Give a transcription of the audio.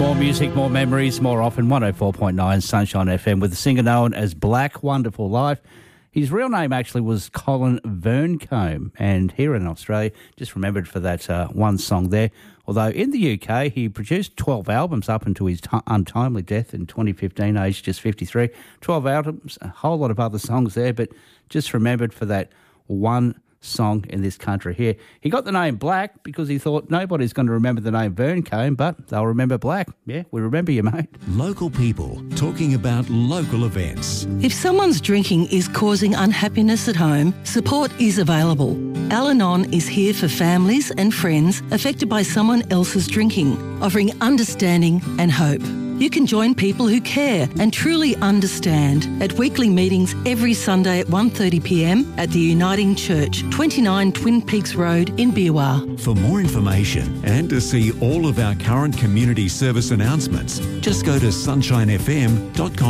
More music, more memories, more often. 104.9 Sunshine FM with the singer known as Black Wonderful Life. His real name actually was Colin Verncombe, and here in Australia, just remembered for that one song there. Although in the UK, he produced 12 albums up until his untimely death in 2015, aged just 53. 12 albums, a whole lot of other songs there, but just remembered for that one song in this country here. He got the name Black because he thought nobody's going to remember the name Verncombe, but they'll remember Black. Yeah, we remember you, mate. Local people talking about local events. If someone's drinking is causing unhappiness at home, support is available. Al-Anon is here for families and friends affected by someone else's drinking, offering understanding and hope. You can join people who care and truly understand at weekly meetings every Sunday at 1:30pm at the Uniting Church, 29 Twin Peaks Road in Beerwah. For more information and to see all of our current community service announcements, just go to sunshinefm.com.